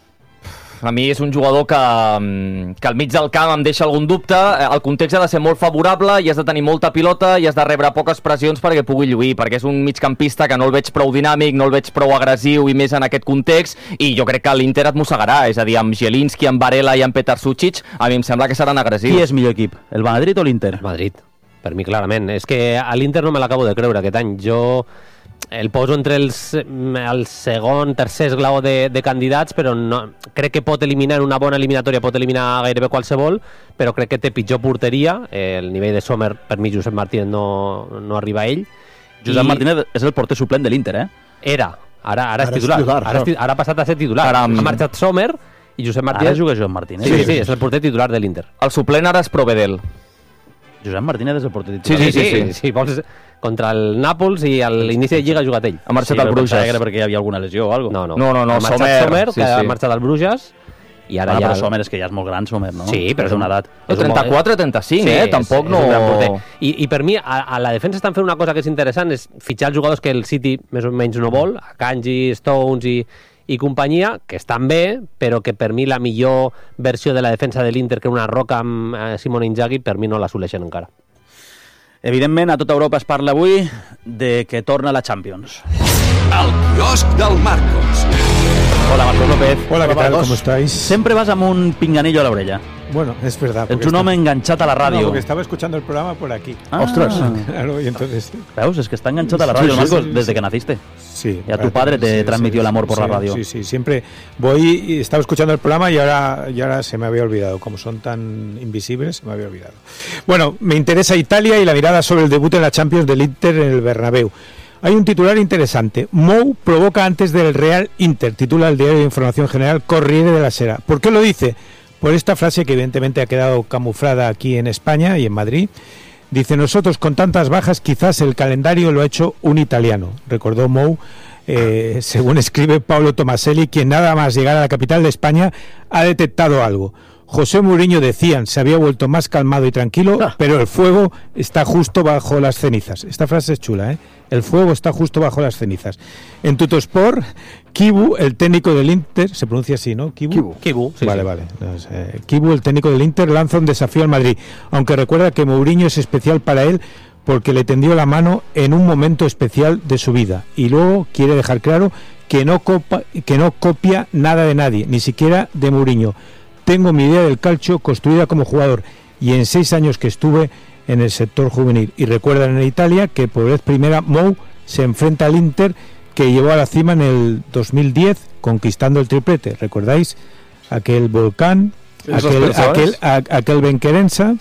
A mi és un jugador que, que al mig del camp em deixa algun dubte. El context ha de ser molt favorable i has de tenir molta pilota i has de rebre poques pressions perquè pugui lluir, perquè és un migcampista que no el veig prou dinàmic, no el veig prou agressiu i més en aquest context, i jo crec que l'Inter et mossegarà, és a dir, amb Zielinski, amb Varela i amb Petar Sucic, a mi em sembla que seran agressius. Qui és millor equip, el Madrid o l'Inter? Madrid, per mi clarament. És que a l'Inter no me l'acabo de creure aquest any. Jo el poso entre els, el segon, tercer esglaó de, de candidats, però no, crec que pot eliminar en una bona eliminatòria, pot eliminar gairebé qualsevol, però crec que té pitjor porteria. El nivell de Sommer, per mi, Josep Martínez no, no arriba a ell. Josep I... Martínez és el porter suplent de l'Inter, eh? Era, ara, ara, ara és titular. titular ara, és, ara ha passat a ser titular. Ara, ha marxat Sommer i Josep Martínez... Ara juga Josep Martínez. Sí, sí, sí, és el porter titular de l'Inter. El suplent ara és Provedel. Josep Martínez és el porter titular. Sí, sí, sí. sí, sí. sí vols... Contra el Nàpols i a l'inici de Lliga ha jugat ell. Ha marxat sí, al Bruges. Que era perquè hi havia alguna lesió o alguna cosa. No, no, no. no, no ha marxat Sommer, Sommer sí, que sí. ha marxat al Bruges i ara ah, ja... Però Sommer és que ja és molt gran, Sommer, no? Sí, però és una edat. trenta-quatre trenta-cinc, sí, eh? Tampoc és, no... És I, I per mi, a, a la defensa estan fent una cosa que és interessant, és fitxar els jugadors que el City més o menys no vol, Akanji, Stones i, i companyia, que estan bé, però que per mi la millor versió de la defensa de l'Inter, que una roca amb eh, Simone Inzaghi, per mi no l'assoleixen encara. Evidentment, a tota Europa es parla avui de que torna la Champions. El quiosc del Marcos. Hola, Marcos López. Hola, ¿qué tal? ¿Cómo estáis? Siempre vas amb un pinganillo a la orella. Bueno, es verdad. Ets un home enganxat a la ràdio. No, porque estaba escuchando el programa por aquí. Ah, ¡ostras! Claro, y entonces... Veus, es que está enganxat a la radio, sí, sí, Marcos, sí, sí, desde sí. que naciste. Sí. Y a tu padre te sí, transmitió sí, el amor por sí, la radio. Sí, sí, siempre voy y estaba escuchando el programa y ahora, y ahora se me había olvidado. Como son tan invisibles, se me había olvidado. Bueno, me interesa Italia y la mirada sobre el debut en la Champions del Inter en el Bernabéu. Hay un titular interesante. Mou provoca antes del Real Inter, titula el diario de información general Corriere della Sera. ¿Por qué lo dice? Por esta frase que evidentemente ha quedado camuflada aquí en España y en Madrid. Dice, nosotros con tantas bajas quizás el calendario lo ha hecho un italiano. Recordó Mou, eh, según escribe Paolo Tomaselli, quien nada más llegar a la capital de España ha detectado algo. José Mourinho, decían, se había vuelto más calmado y tranquilo, ah. pero el fuego está justo bajo las cenizas. Esta frase es chula, ¿eh? El fuego está justo bajo las cenizas. En Tuttosport, Kibu, el técnico del Inter, se pronuncia así, ¿no? Kibu. Kibu, Kibu sí, Vale, sí. vale. Entonces, eh, Kibu, el técnico del Inter, lanza un desafío al Madrid, aunque recuerda que Mourinho es especial para él porque le tendió la mano en un momento especial de su vida. Y luego quiere dejar claro que no, copa, que no copia nada de nadie, ni siquiera de Mourinho. Tengo mi idea del calcio construida como jugador y en seis años que estuve en el sector juvenil. Y recuerdan en Italia que por vez primera Mou se enfrenta al Inter, que llevó a la cima en el dos mil diez conquistando el triplete. ¿Recordáis? Aquel volcán, aquel, aquel, a, aquel Benquerensa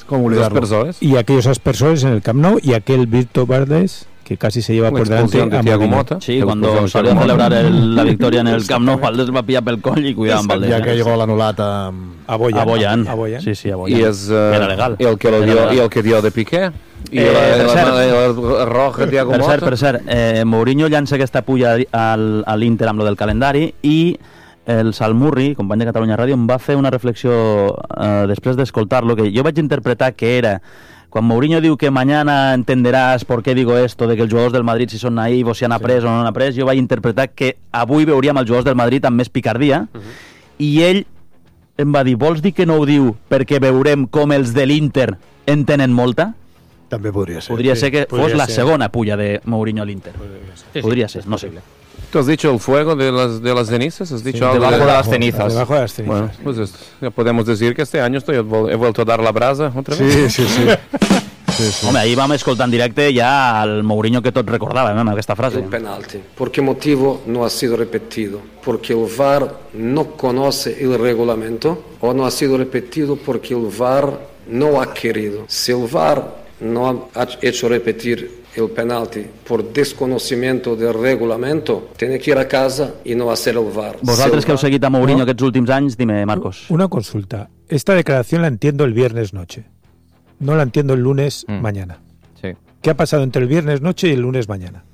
y aquellos aspersores en el Camp Nou y aquel Virto Bardes que casi se lleva por delante de a Thiago Motta. Sí, cuando salió a celebrar el, la victoria en el Camp Nou, Valdés va pillar pel coll i cuidar amb Valdés. Ja que llegó l'anulat a, a Boyan. A Boyan. A Boyan. Sí, sí, a Boyan. Y es uh, era legal. Y el que lo dio, y el que dio de Piqué. I eh, la, la, la, la, la roja Thiago Motta. Per cert, per cert, eh, Mourinho llança aquesta pulla al, a l'Inter amb lo del calendari i el Salmurri, company de Catalunya Ràdio, em va fer una reflexió eh, després d'escoltar-lo, que jo vaig interpretar que era quan Mourinho diu que mañana entenderás por qué digo esto, de que els jugadors del Madrid si són naïvos, si han après sí. o no han après, jo vaig interpretar que avui veuríem els jugadors del Madrid amb més picardia, uh -huh. i ell em va dir, vols dir que no ho diu perquè veurem com els de l'Inter en tenen molta? També podria ser. Podria sí, ser que podria fos la ser. segona pulla de Mourinho a l'Inter. Podria ser, sí, podria ser no sé. ¿Tú has dicho el fuego de las, de las cenizas? ¿Has dicho sí, algo debajo de, de las cenizas? Debajo de las cenizas. Bueno, pues esto, ya podemos decir que este año estoy, he vuelto a dar la brasa otra vez. Sí, sí, sí. Sí, sí. Home, ahir vam escoltar en directe ja el Mourinho que tots recordàvem, amb aquesta frase. El penalti. ¿Por qué motivo no ha sido repetido? Porque el V A R no conoce el reglamento o no ha sido repetido porque el V A R no ha querido. Si el V A R no ha hecho repetir el penalti por desconocimiento del reglamento, tiene que ir a casa y no hacer el V A R. Vosaltres si que heu seguit a Mourinho no? aquests últims anys, dime, Marcos. Una consulta. Esta declaración la entiendo el viernes noche. no la entiendo el lunes Mm. mañana. Sí. ¿Qué ha pasado entre el viernes noche y el lunes mañana?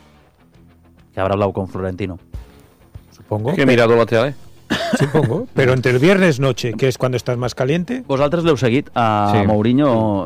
Que habrá hablado con Florentino. Supongo. Que he mirado la tele. Supongo. Pero entre el viernes noche, que es cuando estás más caliente... Vosaltres l'heu seguit? A Sí. Mourinho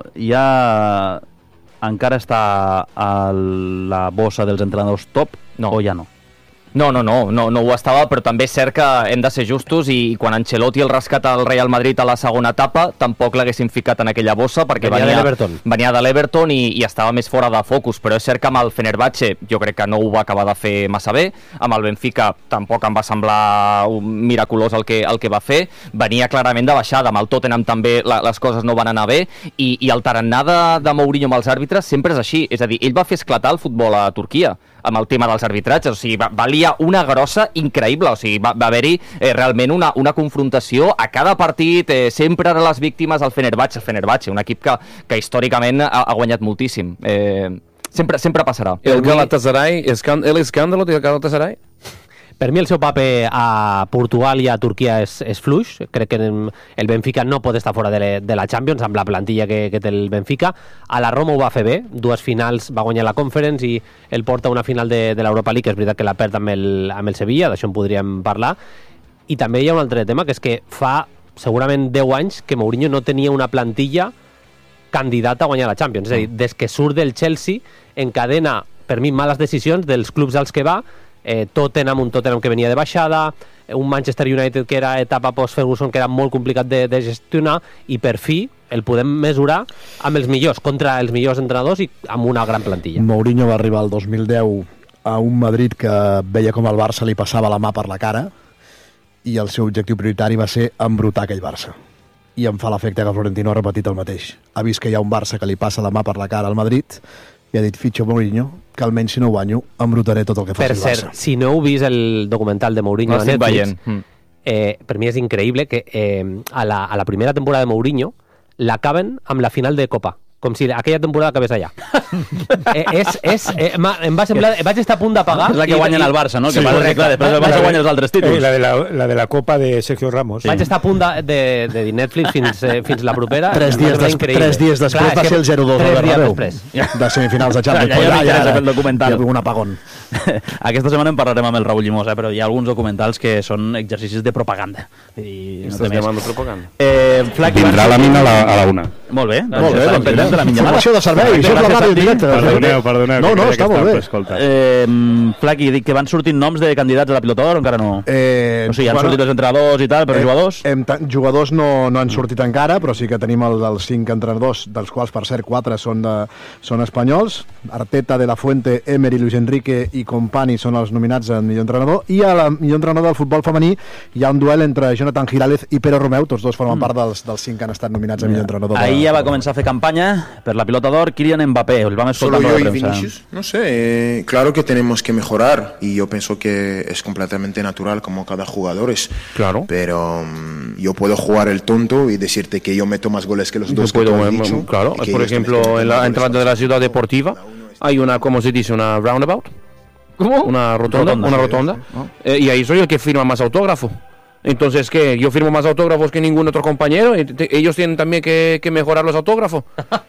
ja encara està a la bossa dels entrenadors top No. o ja no? No, no, no, no, no ho estava, però també és cert que hem de ser justos i quan Ancelotti el rescata el Real Madrid a la segona etapa tampoc l'haguessin ficat en aquella bossa perquè Venia venia, de l'Everton. venia de l'Everton i, i estava més fora de focus, però és cert que amb el Fenerbahce jo crec que no ho va acabar de fer massa bé, amb el Benfica tampoc em va semblar un miraculós el que, el que va fer, venia clarament de baixada, amb el Tottenham també la, les coses no van anar bé i, i el tarannà de, de Mourinho amb els àrbitres sempre és així, és a dir, ell va fer esclatar el futbol a Turquia amb el tema dels arbitratges, o sigui, va, va liar una grossa increïble, o sigui, va, va haver-hi eh, realment una, una confrontació a cada partit, eh, sempre eren les víctimes el Fenerbahce, el Fenerbahce, un equip que, que històricament ha, ha guanyat moltíssim. Eh, sempre, sempre passarà. El Galatasaray, escan- el escàndalo del Galatasaray. Per mi el seu paper a Portugal i a Turquia és, és fluix. Crec que el Benfica no pot estar fora de, le, de la Champions amb la plantilla que, que té el Benfica. A la Roma ho va fer bé, dues finals, va guanyar la Conference i el porta a una final de, de l'Europa League, és veritat que la perd amb el, amb el Sevilla, d'això en podríem parlar. I també hi ha un altre tema, que és que fa segurament deu anys que Mourinho no tenia una plantilla candidata a guanyar la Champions. És a dir, des que surt del Chelsea encadena, per mi, males decisions dels clubs als que va, eh, Tottenham, un Tottenham que venia de baixada, un Manchester United que era etapa post-Ferguson, que era molt complicat de, de gestionar, i per fi el podem mesurar amb els millors, contra els millors entrenadors i amb una gran plantilla. Mourinho va arribar el dos mil deu a un Madrid que veia com el Barça li passava la mà per la cara i el seu objectiu prioritari va ser embrutar aquell Barça. I em fa l'efecte que Florentino ha repetit el mateix. Ha vist que hi ha un Barça que li passa la mà per la cara al Madrid i ha dit, fitxo Mourinho, que almenys si no guanyo, embrutaré tot el que faci Per el Barça. cert, si no heu vist el documental de Mourinho No a estic Netflix, veient. Mm. eh, per mi és increïble que eh, a, la, a la primera temporada de Mourinho l'acaben amb la final de Copa, com si aquella temporada acabés allà. eh, és, és, eh, em va semblar, vaig estar a punt d'apagar. És la que guanyen el Barça, no? Que Sí, passa que, correcte. clar, després el Barça guanya els altres títols. Eh, la, de la, la de la Copa de Sergio Ramos. Vaig estar a punt de, de, de dir Netflix fins, eh, fins la propera. Tres Em va dies, semblar des, increïble. tres dies després Clar, és va que ser el zero dos tres al dies Bernabéu, després. de semifinals de Champions. Ja, ja Pues m'interessa fer el documental. Hi ha un apagón. Aquesta setmana en parlarem amb el Raúl Llimós, eh? Però hi ha alguns documentals que són exercicis de propaganda. I no Estàs té més. llamando propaganda. Eh, Flac, Vindrà la mina a la, a la una. Molt bé, Molt bé, estarem doncs, pendents de la minyamada. informació de servei, això és la ràdio en directe. Perdoneu, perdoneu. No, que no, creia està que molt estava, bé. Escolta. Eh, Flaqui, dic que van sortint noms de candidats a la pilota d'or o encara no? Eh, O sigui, han bueno, sortit els entrenadors i tal, però eh, jugadors? Hem, ta- jugadors no, no han sortit encara, però sí que tenim el dels cinc entrenadors, dels quals, per cert, quatre són, de, són espanyols. Arteta, De La Fuente, Emery, Luis Enrique i Company són els nominats a millor entrenador. I a la millor entrenador del futbol femení hi ha un duel entre Jonathan Girález i Pere Romeu, tots dos formen Mm. part dels, dels cinc que han estat nominats a millor entrenador. Ahir de, ja va començar a fer campanya per la pilota d'or Kylian Mbappé, el vam escoltar Solo en yo la y premsa. Vinicius, no sé, eh, claro que tenemos que mejorar y yo pienso que es completamente natural como cada jugador es. Claro. Pero um, yo puedo jugar el tonto y decirte que yo meto más goles que los Yo dos que puedo, tú has em, dicho, claro, y que por ellos también ejemplo, meten en más la goles. entrada de la ciudad deportiva hay una, ¿cómo se dice? Una roundabout. ¿Cómo? Una rotonda, Rotonda, una sí. rotonda. Eh, y ahí soy el que firma más autógrafo. Entonces, ¿qué? Yo firmo más autógrafos que ningún otro compañero. y te- ellos tienen también que, que mejorar los autógrafos.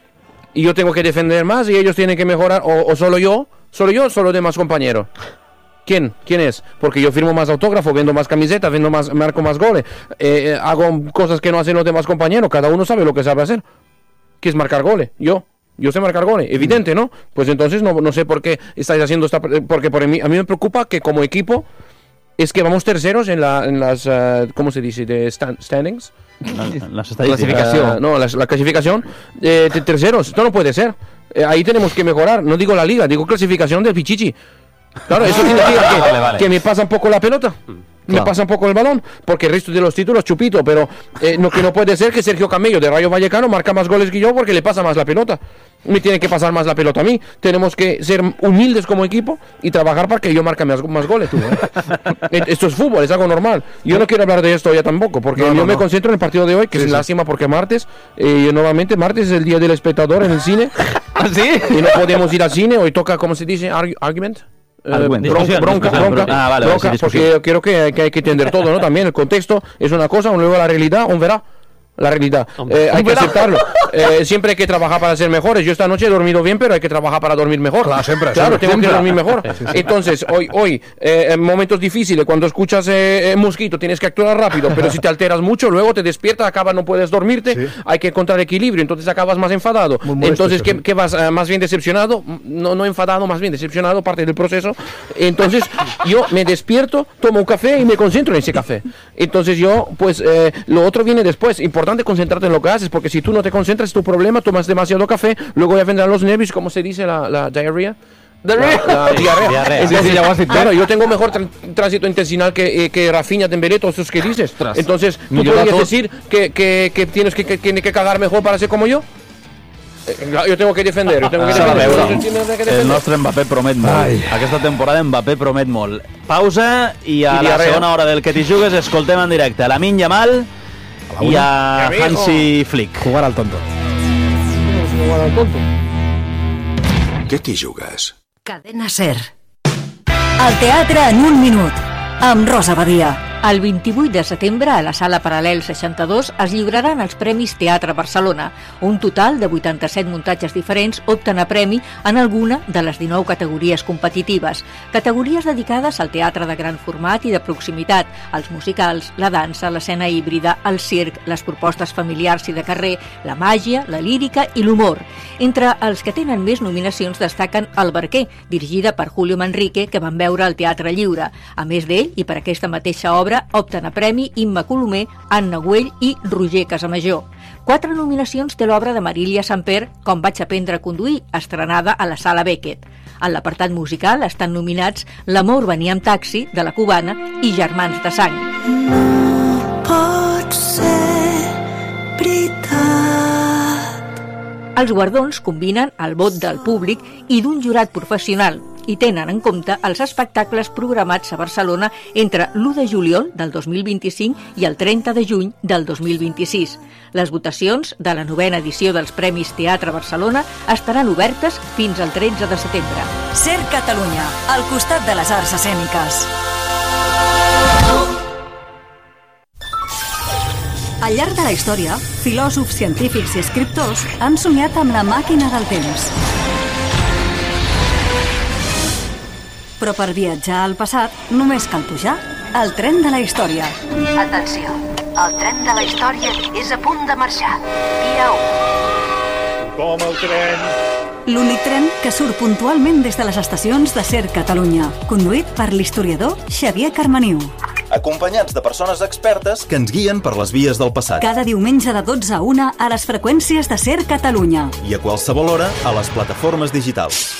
Y yo tengo que defender más y ellos tienen que mejorar. O, o solo yo, solo yo, solo demás compañeros. ¿Quién? ¿Quién es? Porque yo firmo más autógrafos, vendo más camisetas, vendo más, marco más goles. eh, eh, hago cosas que no hacen los demás compañeros. Cada uno sabe lo que sabe hacer. ¿Qué es marcar goles? Yo. Yo sé marcar goles. Evidente, ¿no? Pues entonces no, no sé por qué estáis haciendo esta... Porque por mí, a mí me preocupa que como equipo es que vamos terceros en, la, en las... eh, ¿cómo se dice? De stand- standings. La- Las estadísticas. Clasificación. no, la, la clasificación eh, de terceros. Esto no puede ser. Eh, ahí tenemos que mejorar. No digo la liga, digo clasificación del Pichichi. Claro, eso significa que, Vale, vale. que me pasa un poco la pelota. Me Claro. pasa un poco el balón, porque el resto de los títulos chupito, pero eh, no, que no puede ser que Sergio Camello de Rayo Vallecano marca más goles que yo porque le pasa más la pelota. Me tiene que pasar más la pelota a mí. Tenemos que ser humildes como equipo y trabajar para que yo marque más, más goles. Eh, Esto es fútbol, es algo normal. Yo no quiero hablar de esto ya tampoco, porque No, yo no, me no. concentro en el partido de hoy, que Sí, es sí. lástima porque martes, eh, nuevamente martes es el día del espectador en el cine. ¿Ah, sí? Y no podemos ir al cine, hoy toca, ¿cómo se dice? Argu- argument. Eh, Argument. bronca, Discusión, bronca, discusión, bronca, bronca. Ah, vale, bronca, vale, sí, porque discusión. yo creo que, que hay que entender todo, ¿no? También el contexto es una cosa, luego la realidad, un verá. la realidad. Eh, hay que aceptarlo. Eh, siempre hay que trabajar para ser mejores. Yo esta noche he dormido bien, pero hay que trabajar para dormir mejor. Claro, siempre, claro siempre, tengo siempre. que dormir mejor. Sí, sí. Entonces, hoy, hoy eh, en momentos difíciles, cuando escuchas eh, eh, mosquito, tienes que actuar rápido, pero si te alteras mucho, luego te despiertas, acabas, no puedes dormirte, sí. Hay que encontrar equilibrio, entonces acabas más enfadado. Entonces, ¿qué, ¿qué vas? Eh, ¿Más bien decepcionado? No, no enfadado, más bien decepcionado, parte del proceso. Entonces, yo me despierto, tomo un café y me concentro en ese café. Entonces, yo, pues, eh, lo otro viene después. Importante concentrarte en lo que haces, porque si tú no te concentras, es tu problema, tomas demasiado café, luego ya vendrán los nervios, ¿cómo se dice la, la diarrea? La, la diarrea. diarrea. Entonces, Sí, sí, ya claro, yo tengo mejor tr tránsito intestinal que, eh, que Rafinha, Dembélé, todos esos que dices. Ostras. Entonces, ¿tú Millor podrías datos. decir que, que, que tienes que, que, tiene que cagar mejor para ser como yo? Eh, Yo tengo que defender, yo tengo que Ah, defender. a veure, Entonces, tienes que el defender. nostre Mbappé promet molt. Ai. Aquesta temporada Mbappé promet molt. Pausa i a I la diarrea. segona hora del Que t'hi jugues escoltem en directe a Lamine Yamal i a Mi amigo. Hansi Flick. Jugar al tonto. Jugar al tonto. Què t'hi jugues? Cadena Ser. El teatre en un minut, amb Rosa Badia. El vint-i-vuit de setembre, a la Sala Paral·lel seixanta-dos, es lliuraran els Premis Teatre Barcelona. Un total de vuitanta-set muntatges diferents opten a premi en alguna de les dinou categories competitives. Categories dedicades al teatre de gran format i de proximitat, als musicals, la dansa, l'escena híbrida, el circ, les propostes familiars i de carrer, la màgia, la lírica i l'humor. Entre els que tenen més nominacions destaquen El Barquer, dirigida per Julio Manrique, que van veure al Teatre Lliure. A més d'ell, i per aquesta mateixa obra, opten a premi Imma Colomer, Anna Güell i Roger Casamajor. Quatre nominacions té l'obra de Marília Samper, Com vaig aprendre a conduir, estrenada a la Sala Beckett. En l'apartat musical estan nominats L'amor venia amb taxi, de la Cubana, i Germans de sang. No pot ser veritat. Els guardons combinen el vot del públic i d'un jurat professional i tenen en compte els espectacles programats a Barcelona entre l'u de juliol del dos mil vint-i-cinc i el trenta de juny del dos mil vint-i-sis. Les votacions de la novena edició dels Premis Teatre Barcelona estaran obertes fins al tretze de setembre. Ser Catalunya, al costat de les arts escèniques. Al llarg de la història, filòsofs, científics i escriptors han somiat amb la màquina del temps. Però per viatjar al passat només cal pujar al tren de la història. Atenció, el tren de la història és a punt de marxar. Via u. Com el tren. L'únic tren que surt puntualment des de les estacions de Ser Catalunya, conduït per l'historiador Xavier Carmaniu. Acompanyats de persones expertes que ens guien per les vies del passat. Cada diumenge de dotze a una a les freqüències de Ser Catalunya. I a qualsevol hora a les plataformes digitals.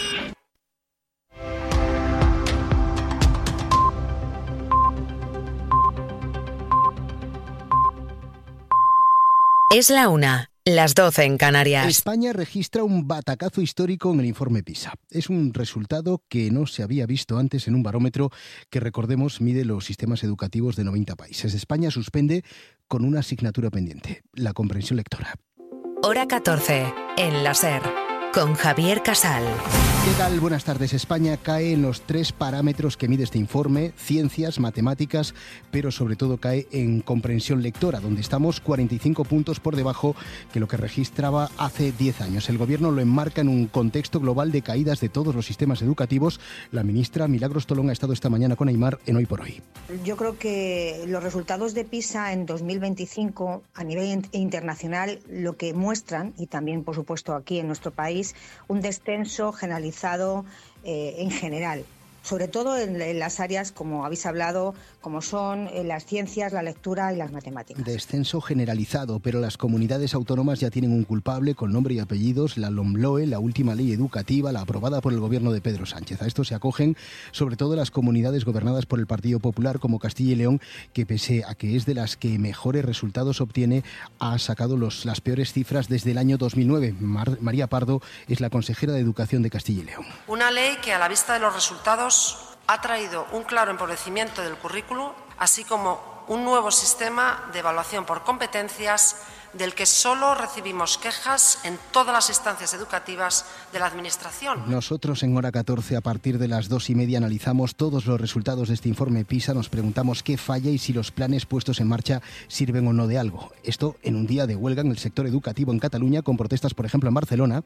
Es la una, las doce en Canarias. España registra un batacazo histórico en el informe PISA. Es un resultado que no se había visto antes en un barómetro que, recordemos, mide los sistemas educativos de noventa países. España suspende con una asignatura pendiente, la comprensión lectora. Hora catorce, en la Ser, con Javier Casal. ¿Qué tal? Buenas tardes. España cae en los tres parámetros que mide este informe: ciencias, matemáticas, pero sobre todo cae en comprensión lectora, donde estamos cuarenta y cinco puntos por debajo que lo que registraba hace diez años. El Gobierno lo enmarca en un contexto global de caídas de todos los sistemas educativos. La ministra Milagros Tolón ha estado esta mañana con Aimar en Hoy por Hoy. Yo creo que los resultados de PISA en dos mil veinticinco a nivel internacional lo que muestran, y también por supuesto aquí en nuestro país, un descenso generalizado eh, en general, sobre todo en, en las áreas, como habéis hablado, como son eh, las ciencias, la lectura y las matemáticas. Descenso generalizado, pero las comunidades autónomas ya tienen un culpable con nombre y apellidos: la LOMLOE, la última ley educativa, la aprobada por el gobierno de Pedro Sánchez. A esto se acogen sobre todo las comunidades gobernadas por el Partido Popular, como Castilla y León, que pese a que es de las que mejores resultados obtiene, ha sacado los, las peores cifras desde el año dos mil nueve. Mar, María Pardo es la consejera de Educación de Castilla y León. Una ley que, a la vista de los resultados, ha traído un claro empobrecimiento del currículo, así como un nuevo sistema de evaluación por competencias del que solo recibimos quejas en todas las instancias educativas de la Administración. Nosotros en Hora catorce, a partir de las dos y media, analizamos todos los resultados de este informe PISA, nos preguntamos qué falla y si los planes puestos en marcha sirven o no de algo. Esto en un día de huelga en el sector educativo en Cataluña, con protestas, por ejemplo, en Barcelona.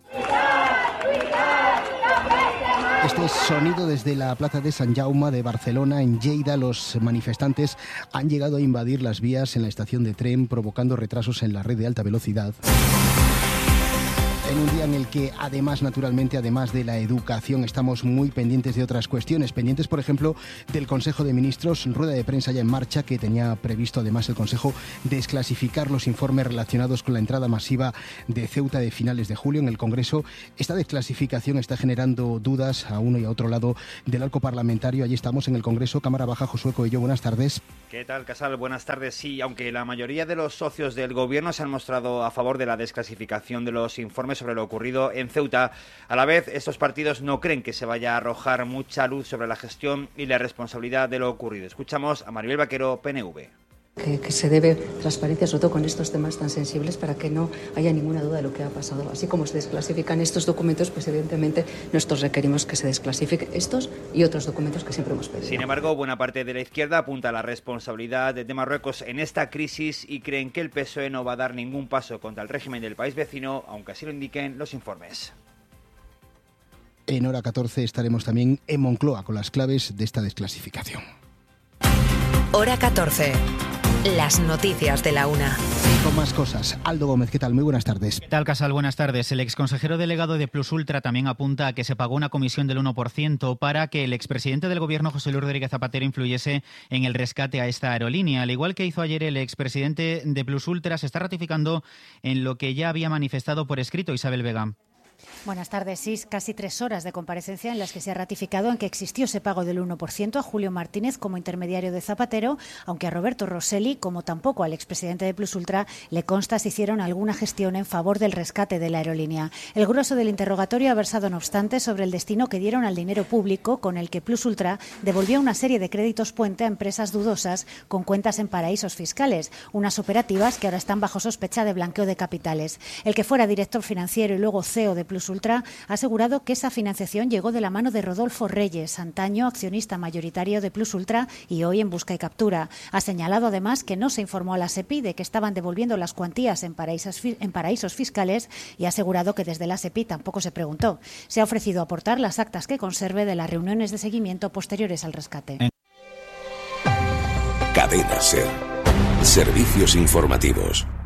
Este es sonido desde la plaza de Sant Jaume de Barcelona. En Lleida, los manifestantes han llegado a invadir las vías en la estación de tren, provocando retrasos en la red de alta velocidad. En un día en el que, además, naturalmente, además de la educación, estamos muy pendientes de otras cuestiones. Pendientes, por ejemplo, del Consejo de Ministros, rueda de prensa ya en marcha, que tenía previsto, además, el Consejo desclasificar los informes relacionados con la entrada masiva de Ceuta de finales de julio en el Congreso. Esta desclasificación está generando dudas a uno y a otro lado del arco parlamentario. Allí estamos en el Congreso. Cámara Baja, Josué Coello, buenas tardes. ¿Qué tal, Casal? Buenas tardes. Sí, aunque la mayoría de los socios del Gobierno se han mostrado a favor de la desclasificación de los informes sobre lo ocurrido en Ceuta, a la vez estos partidos no creen que se vaya a arrojar mucha luz sobre la gestión y la responsabilidad de lo ocurrido. Escuchamos a Maribel Vaquero, P N V. Que, que se debe transparencia, sobre todo con estos temas tan sensibles, para que no haya ninguna duda de lo que ha pasado. Así como se desclasifican estos documentos, pues evidentemente nosotros requerimos que se desclasifiquen estos y otros documentos que siempre hemos pedido. Sin embargo, buena parte de la izquierda apunta a la responsabilidad de Marruecos en esta crisis y creen que el P S O E no va a dar ningún paso contra el régimen del país vecino, aunque así lo indiquen los informes. En Hora catorce estaremos también en Moncloa con las claves de esta desclasificación. Hora catorce. Las noticias de la una. Y con más cosas. Aldo Gómez, ¿qué tal? Muy buenas tardes. ¿Qué tal, Casal? Buenas tardes. El exconsejero delegado de Plus Ultra también apunta a que se pagó una comisión del uno por ciento para que el expresidente del Gobierno, José Luis Rodríguez Zapatero, influyese en el rescate a esta aerolínea. Al igual que hizo ayer el expresidente de Plus Ultra, se está ratificando en lo que ya había manifestado por escrito Isabel Vega. Buenas tardes. Sí, casi tres horas de comparecencia en las que se ha ratificado en que existió ese pago del uno por ciento a Julio Martínez como intermediario de Zapatero, aunque a Roberto Rosselli, como tampoco al expresidente de Plus Ultra, le consta si hicieron alguna gestión en favor del rescate de la aerolínea. El grueso del interrogatorio ha versado, no obstante, sobre el destino que dieron al dinero público con el que Plus Ultra devolvió una serie de créditos puente a empresas dudosas con cuentas en paraísos fiscales, unas operativas que ahora están bajo sospecha de blanqueo de capitales. El que fuera director financiero y luego C E O de Plus Ultra ha asegurado que esa financiación llegó de la mano de Rodolfo Reyes, antaño accionista mayoritario de Plus Ultra y hoy en busca y captura. Ha señalado además que no se informó a la SEPI de que estaban devolviendo las cuantías en paraísos, en paraísos fiscales y ha asegurado que desde la SEPI tampoco se preguntó. Se ha ofrecido aportar las actas que conserve de las reuniones de seguimiento posteriores al rescate. Cadena SER. Servicios informativos.